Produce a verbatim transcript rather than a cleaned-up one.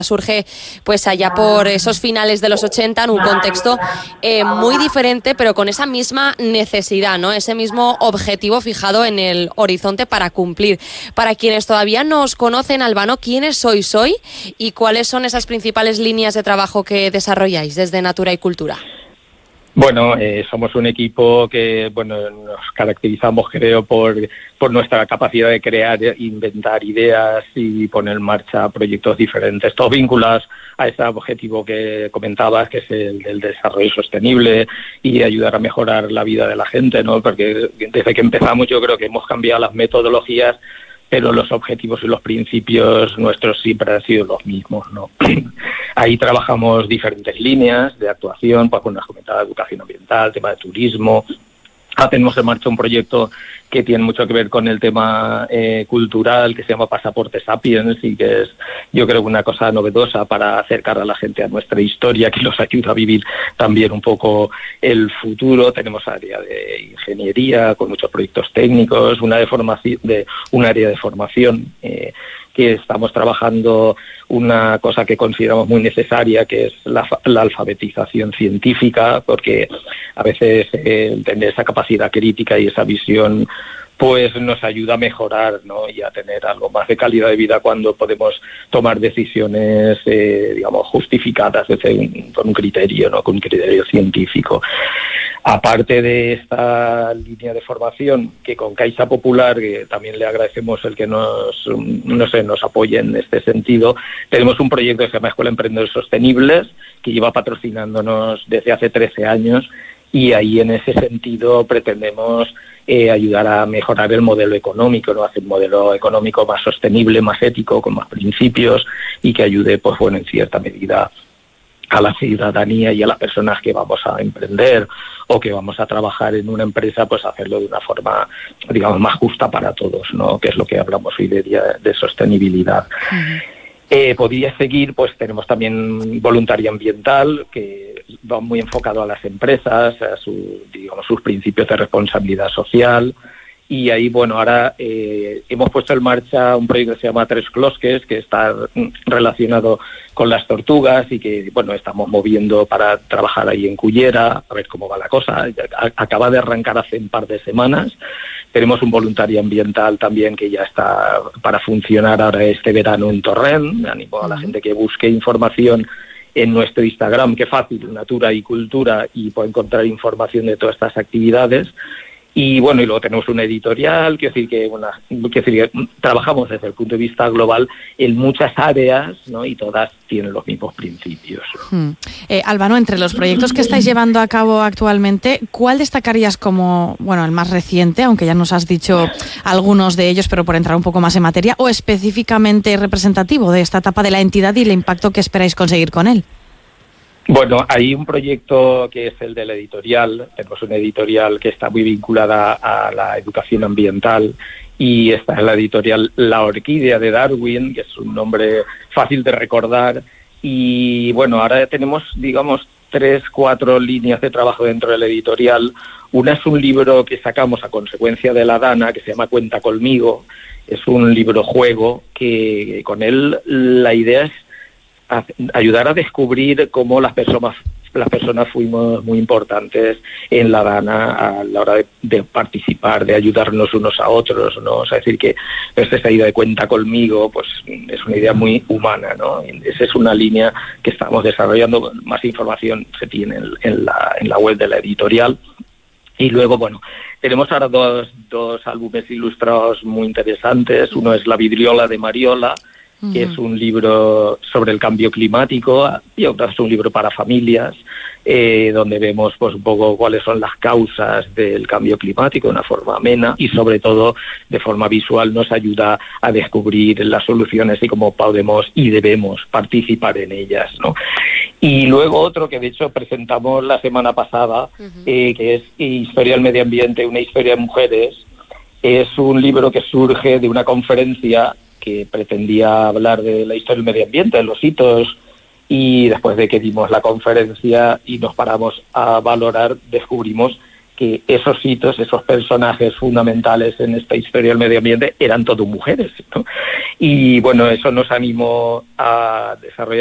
Surge pues allá por esos finales de los ochenta en un contexto eh, muy diferente, pero con esa misma necesidad, ¿no? Ese mismo objetivo fijado en el horizonte para cumplir. Para quienes todavía no os conocen, Albano, ¿quiénes sois hoy y cuáles son esas principales líneas de trabajo que desarrolláis desde Natura y Cultura? Bueno, eh, somos un equipo que, bueno, nos caracterizamos, creo, por, por nuestra capacidad de crear, inventar ideas y poner en marcha proyectos diferentes, todos vinculados a ese objetivo que comentabas, que es el del desarrollo sostenible y ayudar a mejorar la vida de la gente, ¿no? Porque desde que empezamos yo creo que hemos cambiado las metodologías, pero los objetivos y los principios nuestros siempre han sido los mismos, ¿no? Ahí trabajamos diferentes líneas de actuación, pues bueno, has comentado educación ambiental, tema de turismo. Ah, tenemos en marcha un proyecto que tiene mucho que ver con el tema eh, cultural, que se llama Pasaporte Sapiens, y que es, yo creo, una cosa novedosa para acercar a la gente a nuestra historia, que los ayuda a vivir también un poco el futuro. Tenemos área de ingeniería, con muchos proyectos técnicos, una de formación, de un área de formación, eh, que estamos trabajando una cosa que consideramos muy necesaria, que es la, la alfabetización científica, porque a veces eh, tener esa capacidad crítica y esa visión pues nos ayuda a mejorar, ¿no? Y a tener algo más de calidad de vida cuando podemos tomar decisiones, eh, digamos, justificadas desde un, con un criterio, ¿no? Con un criterio científico. Aparte de esta línea de formación, que con Caixa Popular, que también le agradecemos el que nos, no sé, nos apoye en este sentido, tenemos un proyecto que se llama Escuela Emprendedores Sostenibles, que lleva patrocinándonos desde hace trece años, y ahí en ese sentido pretendemos eh, ayudar a mejorar el modelo económico, ¿no? Hacer un modelo económico más sostenible, más ético, con más principios, y que ayude, pues bueno, en cierta medida a la ciudadanía y a las personas que vamos a emprender o que vamos a trabajar en una empresa, pues hacerlo de una forma, digamos, más justa para todos, ¿no? Que es lo que hablamos hoy de día de sostenibilidad. Uh-huh. Eh, podría seguir, pues tenemos también voluntaria ambiental, que va muy enfocado a las empresas, a su, digamos, sus principios de responsabilidad social. Y ahí, bueno, ahora eh, hemos puesto en marcha un proyecto que se llama Tres Closques, que está relacionado con las tortugas y que, bueno, estamos moviendo para trabajar ahí en Cullera, a ver cómo va la cosa. Acaba de arrancar hace un par de semanas. Tenemos un voluntario ambiental también que ya está para funcionar ahora este verano en Torrent. Animo a la gente que busque información en nuestro Instagram, que fácil, Natura y Cultura, y puede encontrar información de todas estas actividades. Y bueno, y luego tenemos una editorial, quiero decir que, bueno, quiero decir que trabajamos desde el punto de vista global en muchas áreas, ¿no? Y todas tienen los mismos principios. Hmm. Eh, Albano, entre los proyectos que estáis llevando a cabo actualmente, ¿cuál destacarías como, bueno, el más reciente, aunque ya nos has dicho algunos de ellos, pero por entrar un poco más en materia, o específicamente representativo de esta etapa de la entidad y el impacto que esperáis conseguir con él? Bueno, hay un proyecto que es el de la editorial. Tenemos una editorial que está muy vinculada a la educación ambiental, y esta es la editorial La Orquídea de Darwin, que es un nombre fácil de recordar. Y bueno, ahora tenemos, digamos, tres, cuatro líneas de trabajo dentro de la editorial. Una es un libro que sacamos a consecuencia de la Dana, que se llama Cuenta Conmigo. Es un libro juego que con él la idea es ayudar a descubrir cómo las personas las personas fuimos muy importantes en la Dana a la hora de, de participar, de ayudarnos unos a otros, ¿no? O sea, es decir, que esa idea de Cuenta Conmigo, pues es una idea muy humana, ¿no? Esa es una línea que estamos desarrollando. Más información se tiene en, en, la, en la web de la editorial. Y luego, bueno, tenemos ahora dos, dos álbumes ilustrados muy interesantes. Uno es La Vidriola de Mariola, que es un libro sobre el cambio climático, y otro es un libro para familias, eh, donde vemos pues un poco cuáles son las causas del cambio climático de una forma amena, y sobre todo de forma visual nos ayuda a descubrir las soluciones y cómo podemos y debemos participar en ellas, ¿no? Y luego otro que de hecho presentamos la semana pasada, uh-huh. eh, que es Historia del Medio Ambiente, una historia de mujeres. Es un libro que surge de una conferencia que pretendía hablar de la historia del medio ambiente, de los hitos, y después de que dimos la conferencia y nos paramos a valorar, descubrimos que esos hitos, esos personajes fundamentales en esta historia del medio ambiente eran todo mujeres, ¿no? Y bueno, eso nos animó a desarrollar